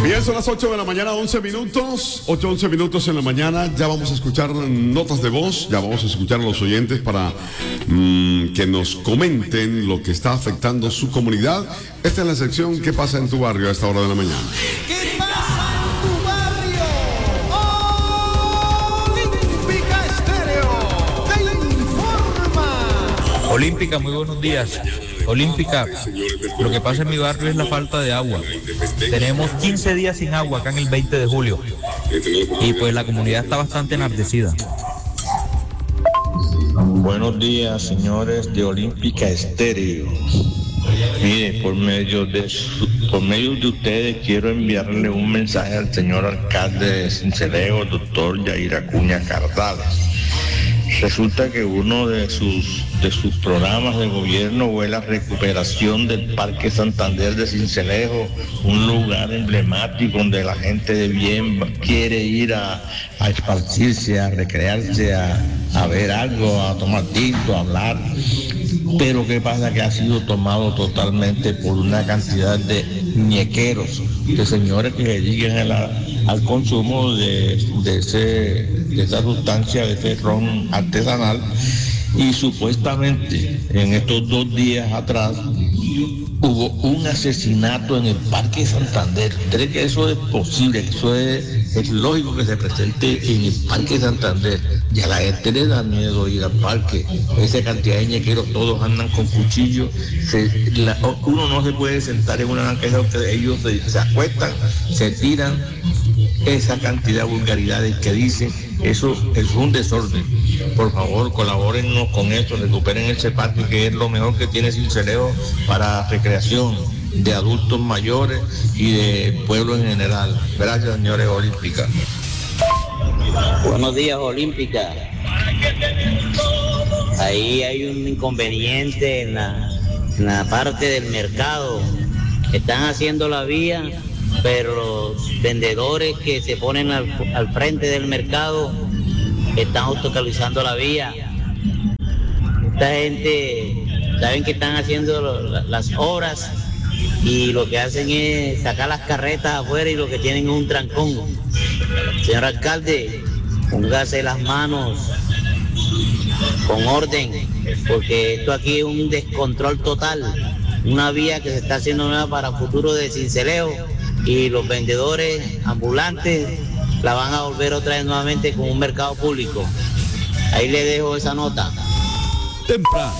Bien, son las 8 de la mañana, 11 minutos. 11 minutos en la mañana. Ya vamos a escuchar notas de voz. Ya vamos a escuchar a los oyentes para que nos comenten lo que está afectando su comunidad. Esta es la sección ¿Qué pasa en tu barrio a esta hora de la mañana? ¿Qué pasa en tu barrio? Olímpica Estéreo te informa. Olímpica, muy buenos días. Olímpica, lo que pasa en mi barrio es la falta de agua. Tenemos 15 días sin agua acá en el 20 de julio. Y pues la comunidad está bastante enardecida. Buenos días, señores de Olímpica Estéreo. Mire, por medio de ustedes quiero enviarle un mensaje al señor alcalde de Sincelejo, doctor Yair Acuña Cardales. Resulta que uno de sus programas de gobierno fue la recuperación del Parque Santander de Sincelejo, un lugar emblemático donde la gente de bien quiere ir a esparcirse, a recrearse, a ver algo, a tomar tinto, a hablar. Pero ¿qué pasa? Que ha sido tomado totalmente por una cantidad de ñequeros, de señores que se dedican al consumo de esa sustancia, de ese ron artesanal. Y supuestamente en estos 2 días atrás hubo un asesinato en el Parque Santander. ¿Cree que eso es posible? Eso es lógico que se presente en el Parque Santander. Y a la gente le da miedo ir al parque. Esa cantidad de ñequeros, todos andan con cuchillos. Uno no se puede sentar en una banqueta porque ellos se acuestan, se tiran. Esa cantidad de vulgaridades que dicen, eso es un desorden. Por favor, colabórennos con esto, recuperen ese parque que es lo mejor que tiene Sincelejo para recreación de adultos mayores y de pueblo en general. Gracias, señores Olímpica. Buenos días, Olímpica. Ahí hay un inconveniente en la parte del mercado. Están haciendo la vía, pero los vendedores que se ponen al frente del mercado están obstaculizando la vía. Esta gente saben que están haciendo las obras y lo que hacen es sacar las carretas afuera y lo que tienen es un trancón. Señor alcalde, póngase las manos con orden, porque esto aquí es un descontrol total. Una vía que se está haciendo nueva para futuro de Sincelejo y los vendedores ambulantes la van a volver otra vez nuevamente como un mercado público. Ahí le dejo esa nota. Temprano,